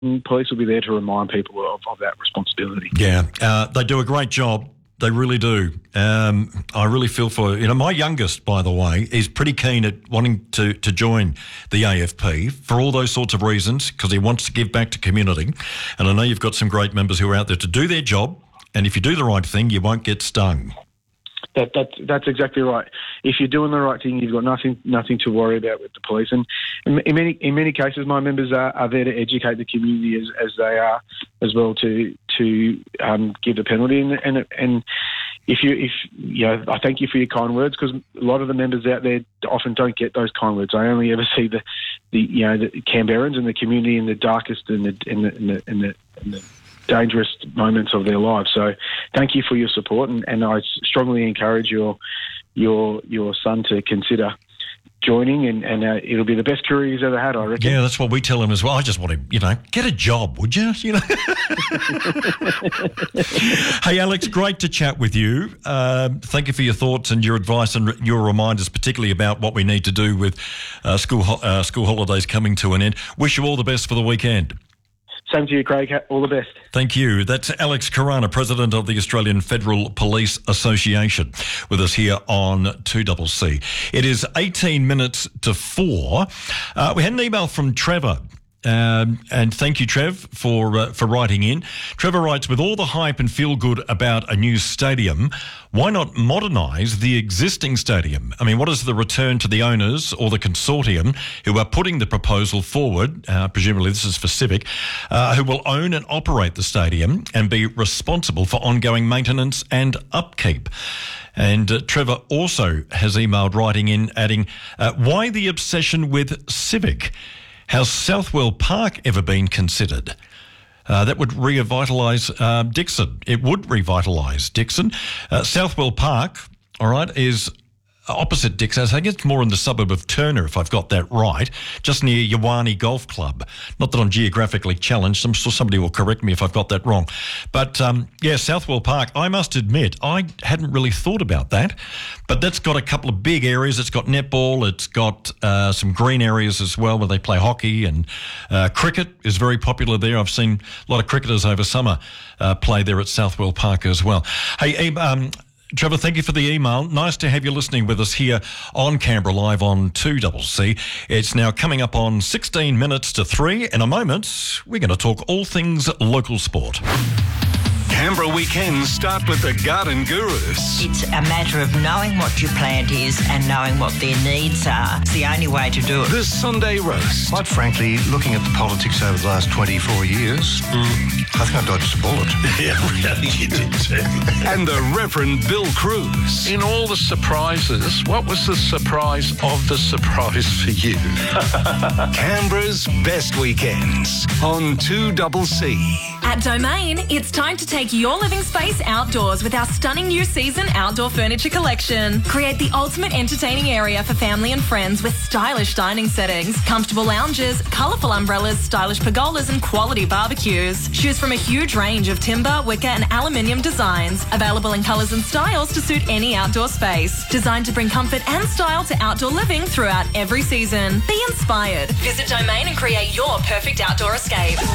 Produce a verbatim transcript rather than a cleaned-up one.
And police will be there to remind people of, of that responsibility. Yeah, uh, they do a great job. They really do. Um, I really feel for, you know, my youngest, by the way, is pretty keen at wanting to, to join the A F P for all those sorts of reasons, because he wants to give back to community. And I know you've got some great members who are out there to do their job. And if you do the right thing, you won't get stung. That, that, that's exactly right. If you're doing the right thing, you've got nothing nothing to worry about with the police. And in, in many in many cases, my members are, are there to educate the community as, as they are as well to to um, give the penalty. And, and and if you if you know, I thank you for your kind words, because a lot of the members out there often don't get those kind words. I only ever see the, the you know the Canberrans and the community in the darkest and the in the in the, in the, in the dangerous moments of their lives. So thank you for your support, and, and I strongly encourage your your your son to consider joining, and, and uh, it'll be the best career he's ever had, I reckon. Yeah, that's what we tell him as well. I just want to, you know, get a job, would you? You know. Hey, Alex, great to chat with you. Uh, thank you for your thoughts and your advice and your reminders, particularly about what we need to do with uh, school ho- uh, school holidays coming to an end. Wish you all the best for the weekend. Same to you, Craig. All the best. Thank you. That's Alex Karana, President of the Australian Federal Police Association, with us here on two C C. It is eighteen minutes to four. Uh, we had an email from Trevor. Um, and thank you, Trev, for uh, for writing in. Trevor writes, with all the hype and feel good about a new stadium, why not modernise the existing stadium? I mean, what is the return to the owners or the consortium who are putting the proposal forward, uh, presumably this is for Civic, uh, who will own and operate the stadium and be responsible for ongoing maintenance and upkeep? And uh, Trevor also has emailed writing in, adding, uh, why the obsession with Civic? Has Southwell Park ever been considered? Uh, that would revitalise uh, Dixon. It would revitalise Dixon. Uh, Southwell Park, all right, is opposite Dixon. I think it's more in the suburb of Turner, if I've got that right, just near Yawani Golf Club. Not that I'm geographically challenged. I'm sure somebody will correct me if I've got that wrong. But, um, yeah, Southwell Park, I must admit, I hadn't really thought about that. But that's got a couple of big areas. It's got netball. It's got uh, some green areas as well where they play hockey, and uh, cricket is very popular there. I've seen a lot of cricketers over summer uh, play there at Southwell Park as well. Hey, um, Trevor, thank you for the email. Nice to have you listening with us here on Canberra Live on two C C. It's now coming up on sixteen minutes to three. In a moment, we're going to talk all things local sport. Canberra weekends start with the Garden Gurus. It's a matter of knowing what your plant is and knowing what their needs are. It's the only way to do it. The Sunday Roast. Quite frankly, looking at the politics over the last twenty-four years, mm, I think I dodged a bullet. Yeah, really, you did too. And the Reverend Bill Cruz. In all the surprises, what was the surprise of the surprise for you? Canberra's best weekends on two C C. At Domain, it's time to take your living space outdoors with our stunning new season outdoor furniture collection. Create the ultimate entertaining area for family and friends with stylish dining settings, comfortable lounges, colourful umbrellas, stylish pergolas and quality barbecues. Choose from a huge range of timber, wicker and aluminium designs, available in colours and styles to suit any outdoor space. Designed to bring comfort and style to outdoor living throughout every season. Be inspired. Visit Domain and create your perfect outdoor escape.